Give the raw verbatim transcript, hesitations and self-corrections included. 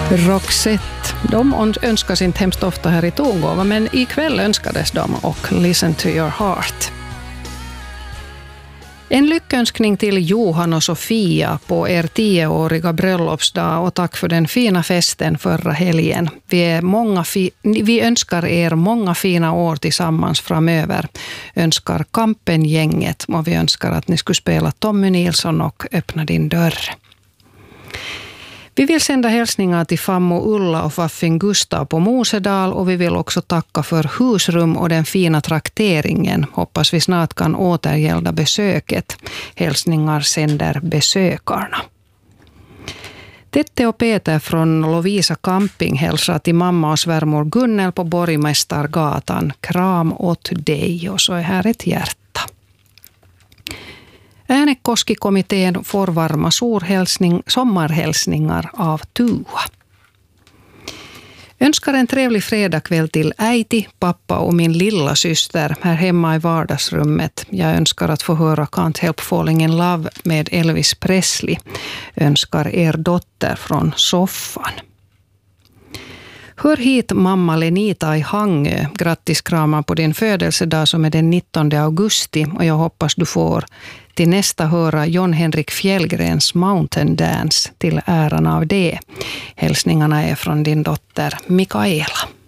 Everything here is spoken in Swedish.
Roxette. De önskas inte hemskt ofta här i Tongåva, men ikväll önskades de och Listen to your heart. En lyckönskning till Johan och Sofia på er tioåriga bröllopsdag och tack för den fina festen förra helgen. Vi, är många fi- vi önskar er många fina år tillsammans framöver. Önskar Kampen-gänget och vi önskar att ni skulle spela Tommy Nilsson och Öppna din dörr. Vi vill sända hälsningar till Fammo Ulla och Faffin Gustav på Mosedal och vi vill också tacka för husrum och den fina trakteringen. Hoppas vi snart kan återgälda besöket. Hälsningar sänder besökarna. Tette och Peter från Lovisa Camping hälsar till mamma och svärmor Gunnel på Borgmästargatan. Kram åt dig, och så är här ett hjärta. Äänekoski-kommittén får varma surhälsning, sommarhälsningar av Tua. Önskar en trevlig fredagkväll till äiti, pappa och min lilla syster här hemma i vardagsrummet. Jag önskar att få höra Can't Help Falling in Love med Elvis Presley. Önskar er dotter från soffan. Hör hit mamma Lenita i Hangö. Grattis kramar på din födelsedag som är den nittonde augusti och jag hoppas du får till nästa höra John Henrik Fjällgrens Mountain Dance till äran av det. Hälsningarna är från din dotter Mikaela.